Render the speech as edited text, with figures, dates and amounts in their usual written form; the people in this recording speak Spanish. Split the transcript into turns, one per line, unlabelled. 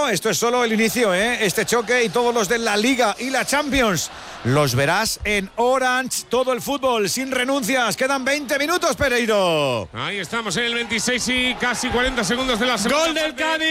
esto es solo el inicio, ¿eh? Este choque y todos los de la Liga y la Champions los verás en Orange. Todo el fútbol sin renuncias. Quedan 20 minutos, Pereiro.
Ahí estamos en el 26 y casi 40 segundos de la segunda.
¡Gol del Cádiz!